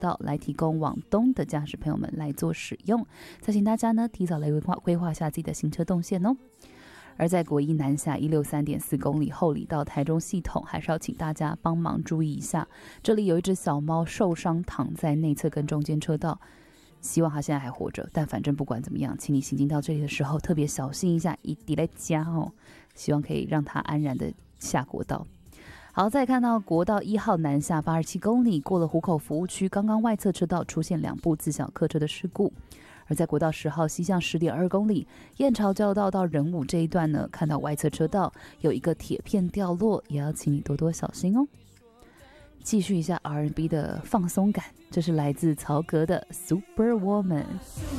道来提供往东的驾驶朋友们来做使用。再请大家呢提早来规划下自己的行车动线哦。而在国一南下163.4公里后里到台中系统，还是要请大家帮忙注意一下，这里有一只小猫受伤躺在内侧跟中间车道，希望它现在还活着，但反正不管怎么样，请你行进到这里的时候特别小心一下，一定来加哦，希望可以让它安然的下国道。好，再看到国道1号南下87公里，过了湖口服务区，刚刚外侧车道出现2部自小客车的事故。而在国道10号西向10.2公里，燕巢交流道到仁武这一段呢，看到外侧车道有一个铁片掉落，也要请你多多小心哦。继续一下 R&B 的放松感，这是来自曹格的 Superwoman。